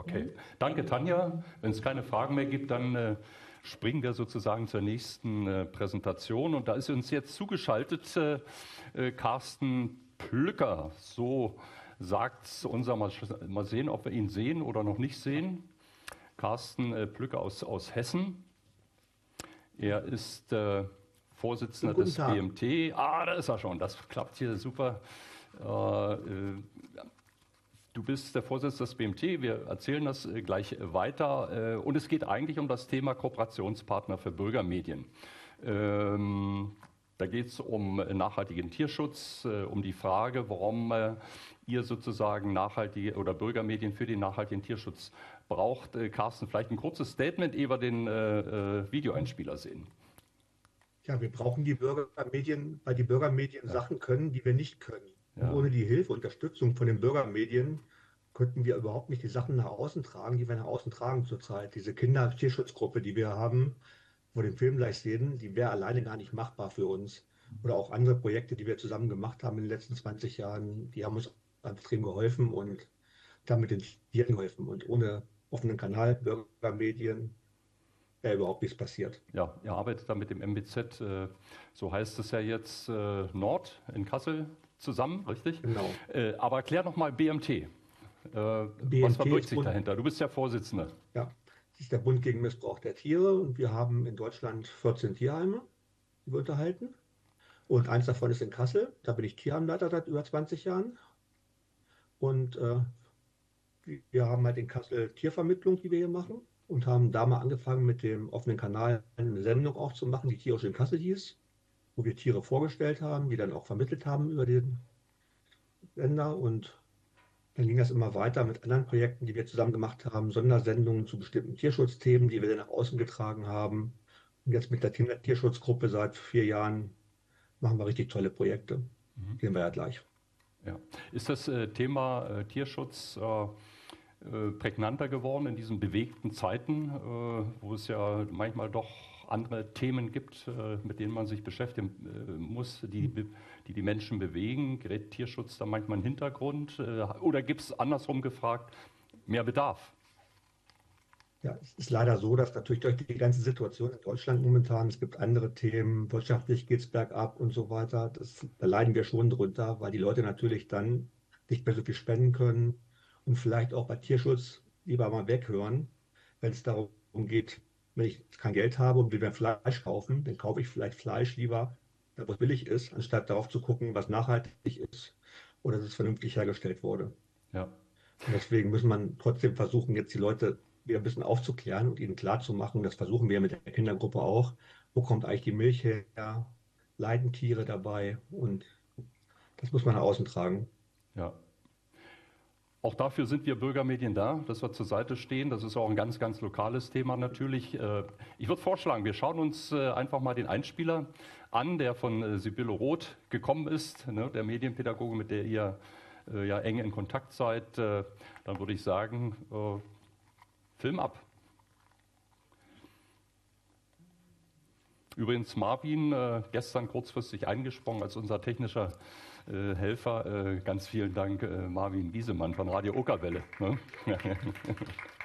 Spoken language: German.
Okay, danke Tanja. Wenn es keine Fragen mehr gibt, dann springen wir sozusagen zur nächsten Präsentation. Und da ist uns jetzt zugeschaltet Carsten Plücker. So sagt unser, mal sehen, ob wir ihn sehen oder noch nicht sehen. Carsten Plücker aus Hessen. Er ist Vorsitzender des BMT. Ah, da ist er schon. Das klappt hier super. Du bist der Vorsitzende des BMT, wir erzählen das gleich weiter. Und es geht eigentlich um das Thema Kooperationspartner für Bürgermedien. Da geht es um nachhaltigen Tierschutz, um die Frage, warum ihr sozusagen nachhaltige oder Bürgermedien für den nachhaltigen Tierschutz braucht. Carsten, vielleicht ein kurzes Statement, ehe wir den Videoeinspieler sehen. Ja, wir brauchen die Bürgermedien, weil die Bürgermedien Sachen können, die wir nicht können. Ja. Ohne die Hilfe, Unterstützung von den Bürgermedien könnten wir überhaupt nicht die Sachen nach außen tragen, die wir nach außen tragen zurzeit. Diese Kinder-Tierschutzgruppe, die wir haben, wo wir den Film gleich sehen, die wäre alleine gar nicht machbar für uns. Oder auch andere Projekte, die wir zusammen gemacht haben in den letzten 20 Jahren, die haben uns extrem geholfen und damit den Tieren geholfen. Und ohne offenen Kanal, Bürgermedien, wäre überhaupt nichts passiert. Ja, ihr arbeitet da mit dem MBZ, so heißt es ja jetzt, Nord in Kassel zusammen, richtig? Genau. Aber erklär noch mal BMT. Was verbirgt sich dahinter? Du bist ja Vorsitzender. Ja, das ist der Bund gegen Missbrauch der Tiere und wir haben in Deutschland 14 Tierheime, die wir unterhalten. Und eins davon ist in Kassel, da bin ich Tierheimleiter seit über 20 Jahren. Und wir haben halt in Kassel Tiervermittlung, die wir hier machen. Und haben da mal angefangen mit dem offenen Kanal eine Sendung auch zu machen, die Tierisch in Kassel hieß, wo wir Tiere vorgestellt haben, die dann auch vermittelt haben über den Sender. Und dann ging das immer weiter mit anderen Projekten, die wir zusammen gemacht haben, Sondersendungen zu bestimmten Tierschutzthemen, die wir dann nach außen getragen haben. Und jetzt mit der Tierschutzgruppe seit 4 Jahren machen wir richtig tolle Projekte. Sehen wir ja gleich. Ja. Ist das Thema Tierschutz prägnanter geworden in diesen bewegten Zeiten, wo es ja manchmal doch andere Themen gibt, mit denen man sich beschäftigen muss, die Menschen bewegen? Gerät Tierschutz da manchmal in den Hintergrund? Oder gibt es andersrum gefragt mehr Bedarf? Ja, es ist leider so, dass natürlich durch die ganze Situation in Deutschland momentan, es gibt andere Themen, wirtschaftlich geht es bergab und so weiter. Da leiden wir schon drunter, weil die Leute natürlich dann nicht mehr so viel spenden können und vielleicht auch bei Tierschutz lieber mal weghören, wenn es darum geht, wenn ich kein Geld habe und will mir Fleisch kaufen, dann kaufe ich vielleicht Fleisch lieber, da wo es billig ist, anstatt darauf zu gucken, was nachhaltig ist oder dass es vernünftig hergestellt wurde. Ja. Und deswegen muss man trotzdem versuchen, jetzt die Leute wieder ein bisschen aufzuklären und ihnen klarzumachen, das versuchen wir mit der Kindergruppe auch, wo kommt eigentlich die Milch her, leiden Tiere dabei und das muss man nach außen tragen. Ja. Auch dafür sind wir Bürgermedien da, dass wir zur Seite stehen. Das ist auch ein ganz, ganz lokales Thema natürlich. Ich würde vorschlagen, wir schauen uns einfach mal den Einspieler an, der von Sibylle Roth gekommen ist, ne, der Medienpädagoge, mit der ihr ja eng in Kontakt seid. Dann würde ich sagen, Film ab. Übrigens Marvin, gestern kurzfristig eingesprungen als unser technischer Helfer. Ganz vielen Dank, Marvin Giesemann von Radio Okerwelle. Ne?